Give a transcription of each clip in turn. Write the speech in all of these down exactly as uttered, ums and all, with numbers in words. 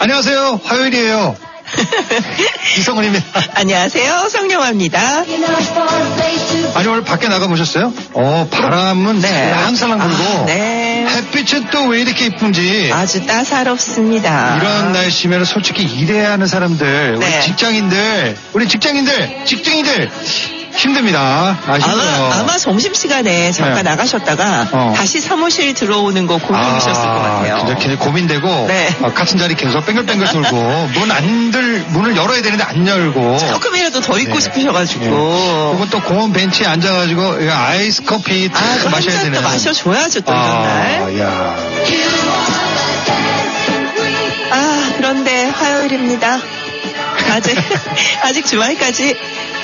안녕하세요. 화요일이에요. 이성은입니다. 안녕하세요. 성령아입니다. 아니, 오늘 밖에 나가보셨어요? 어, 바람은 네. 살랑살랑 불고. 아, 네. 햇빛은 또 왜 이렇게 이쁜지. 아주 따사롭습니다. 이런 날씨면 솔직히 일해야 하는 사람들, 네. 우리 직장인들, 우리 직장인들, 직장인들 힘듭니다. 아, 힘들어요. 아마, 아마 점심시간에 잠깐 네. 나가셨다가 어. 다시 사무실 들어오는 거 고민이셨을 것 같아요. 진짜 굉장히 고민되고 네. 어, 같은 자리 계속 뺑글뺑글 돌고 문 안들 문을 열어야 되는데 안 열고 조금이라도 더 있고 네. 싶으셔가지고. 네. 그리고 또 공원 벤치에 앉아가지고 이거 아이스 커피 탁 아, 마셔야 되는. 또 마셔줘야죠, 또 이런 날. 아, 야. 아, 그런데 화요일입니다. 아직, 아직 주말까지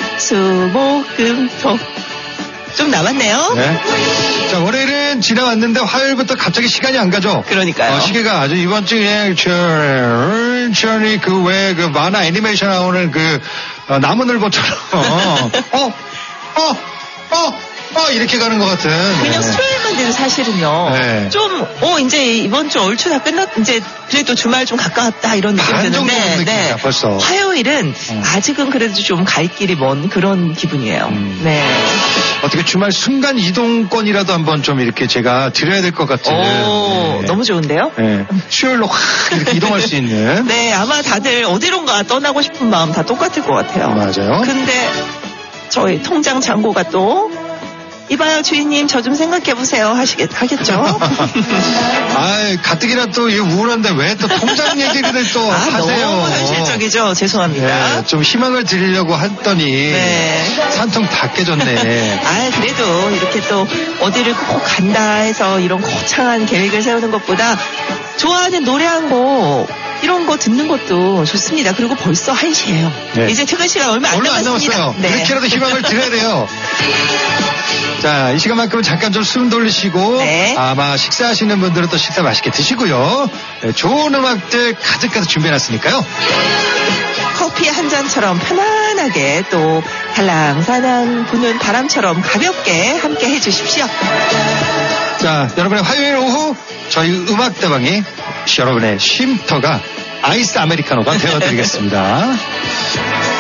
수목금토 좀 남았네요. 네. 자, 월요일은 지나왔는데 화요일부터 갑자기 시간이 안 가죠. 그러니까요. 어, 시계가 아주 이번 주에 저니 그 왜 그 만화 애니메이션 나오는 그 어, 나무늘보처럼 어, 어, 어, 어. 어, 이렇게 가는 것 같은. 그냥 네. 수요일만 되는 사실은요. 네. 좀, 어, 이제 이번 주 얼추 다 끝났, 이제 그래도 주말 좀 가까웠다 이런 느낌 반 정도 드는데. 느낌이야, 벌써. 화요일은 음. 아직은 그래도 좀 갈 길이 먼 그런 기분이에요. 음. 네. 어떻게 주말 순간 이동권이라도 한번 좀 이렇게 제가 드려야 될 것 같은. 오, 네. 너무 좋은데요? 네. 수요일로 확 이렇게 이동할 수 있는. 네, 아마 다들 어디론가 떠나고 싶은 마음 다 똑같을 것 같아요. 맞아요. 근데 저희 통장 잔고가 또 이봐요 주인님 저 좀 생각해보세요 하시겠, 하겠죠? 아이, 가뜩이나 또 이 우울한데 왜 또 통장 얘기를 또 아, 하세요. 너무 현실적이죠. 죄송합니다. 네, 좀 희망을 드리려고 했더니 네. 산통 다 깨졌네. 아, 그래도 이렇게 또 어디를 꼭 간다 해서 이런 거창한 계획을 세우는 것보다 좋아하는 노래 한 곡 이런 거 듣는 것도 좋습니다. 그리고 벌써 한 시예요. 네. 이제 퇴근 시간 얼마 안 얼마 안 남았습니다. 남았어요. 네. 이렇게라도 희망을 드려야 돼요. 자, 이 시간만큼은 잠깐 좀 숨 돌리시고 네. 아마 식사하시는 분들은 또 식사 맛있게 드시고요. 네, 좋은 음악들 가득가득 준비해놨으니까요. 커피 한 잔처럼 편안하게 또 살랑살랑 부는 바람처럼 가볍게 함께 해주십시오. 자, 여러분의 화요일 오후 저희 음악다방이 여러분의 쉼터가 아이스 아메리카노가 되어드리겠습니다.